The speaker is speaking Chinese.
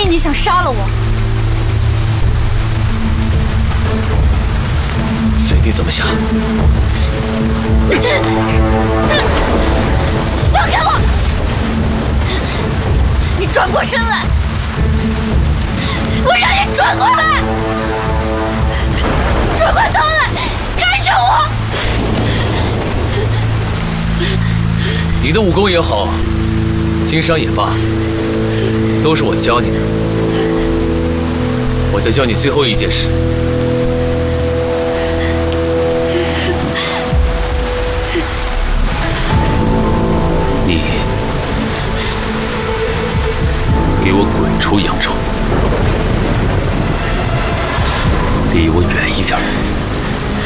你想杀了我？ 随你怎么想。 放开我！你转过身来，我让你转过来，转过头来，看着我。 你的武功也好，经商也罢，都是我教你的。我再教你最后一件事。你给我滚出扬州，离我远一点。